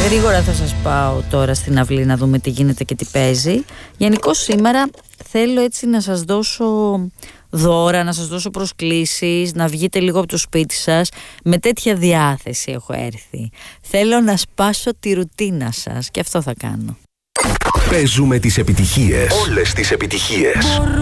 Γρήγορα θα σας πάω τώρα στην αυλή να δούμε τι γίνεται και τι παίζει. Γενικώς σήμερα θέλω έτσι να σας δώσω δώρα, να σας δώσω προσκλήσεις, να βγείτε λίγο από το σπίτι σας. Με τέτοια διάθεση έχω έρθει. Θέλω να σπάσω τη ρουτίνα σας και αυτό θα κάνω. Παίζουμε τις επιτυχίες. Όλες τις επιτυχίες.